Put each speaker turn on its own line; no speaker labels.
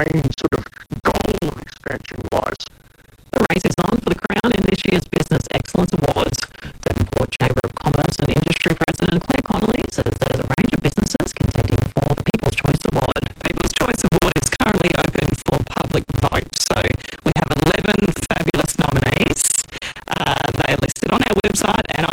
main sort of goal of expansion was?
The race is on for the crown in this year's Business Excellence Awards. Devonport Chamber of Commerce and Industry President Claire Connolly says there's a range of businesses contending for the People's Choice Award.
People's Choice Award is currently open for public vote, so we have 11 fabulous nominees. They are listed on our website, and